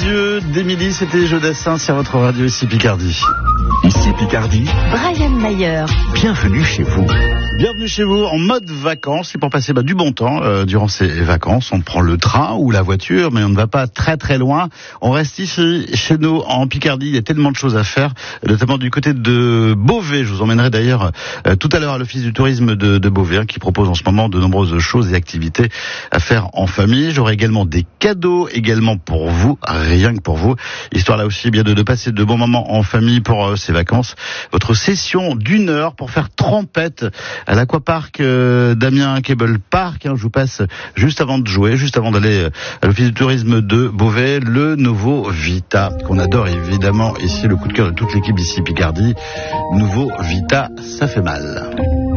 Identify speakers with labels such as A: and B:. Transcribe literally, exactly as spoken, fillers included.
A: yeux d'Émilie, c'était Jeux Dassin sur votre radio ici Picardie.
B: Ici Picardie,
C: Brian Mayer.
B: Bienvenue chez vous.
A: Bienvenue chez vous en mode vacances, c'est pour passer bah, du bon temps euh, durant ces vacances. On prend le train ou la voiture, mais on ne va pas très très loin. On reste ici, chez nous, en Picardie. Il y a tellement de choses à faire, notamment du côté de Beauvais. Je vous emmènerai d'ailleurs euh, tout à l'heure à l'Office du tourisme de, de Beauvais, hein, qui propose en ce moment de nombreuses choses et activités à faire en famille. J'aurai également des cadeaux, également pour vous, rien que pour vous. Histoire là aussi bien de, de passer de bons moments en famille pour euh, ces vacances. Votre session d'une heure pour faire trempette à l'aquapark euh, Damien Cable Park. Hein, je vous passe juste avant de jouer, juste avant d'aller à l'Office du tourisme de Beauvais, le nouveau Vita, qu'on adore évidemment ici, le coup de cœur de toute l'équipe d'ici Picardie. Nouveau Vita, ça fait mal.